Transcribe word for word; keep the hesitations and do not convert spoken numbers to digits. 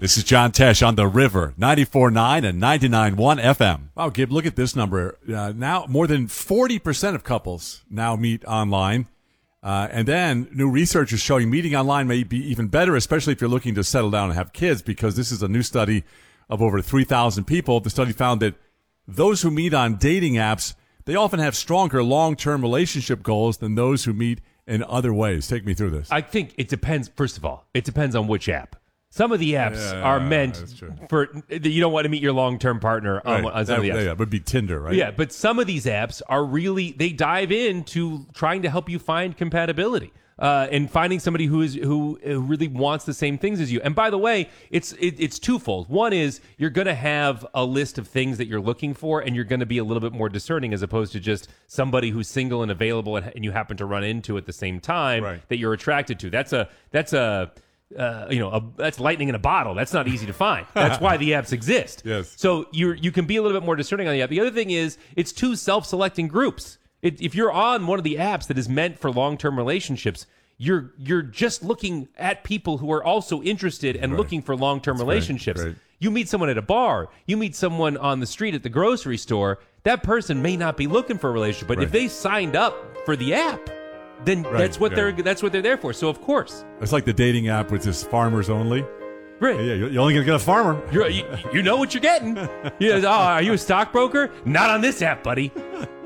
This is John Tesh on The River, ninety-four point nine and ninety-nine point one F M. Wow, Gib, look at this number. Uh, now, more than forty percent of couples now meet online. Uh, and then new research is showing meeting online may be even better, especially if you're looking to settle down and have kids, because this is a new study of over three thousand people. The study found that those who meet on dating apps, they often have stronger long-term relationship goals than those who meet in other ways. Take me through this. I think it depends. First of all, it depends on which app. Some of the apps yeah, are yeah, meant for you don't want to meet your long-term partner on, right. on some that, of the apps. Yeah, it would be Tinder, right? Yeah, but some of these apps are really, they dive into trying to help you find compatibility uh, and finding somebody who is who, who really wants the same things as you. And by the way, it's it, it's twofold. One is you're going to have a list of things that you're looking for, and you're going to be a little bit more discerning as opposed to just somebody who's single and available and, and you happen to run into at the same time right. that you're attracted to. That's a that's a Uh, you know, a, that's lightning in a bottle. That's not easy to find. That's why the apps exist. Yes. So you you can be a little bit more discerning on the app. The other thing is it's two self-selecting groups. It, if you're on one of the apps that is meant for long-term relationships, you're you're just looking at people who are also interested and right. looking for long-term that's relationships. Great, great. You meet someone at a bar. You meet someone on the street at the grocery store. That person may not be looking for a relationship, but right. if they signed up for the app, then right, that's what right. they're that's what they're there for. So of course, it's like the dating app with just farmers only. Right. Yeah, you're only gonna get a farmer. You're, you, you know what you're getting. You know, oh, are you a stockbroker? Not on this app, buddy.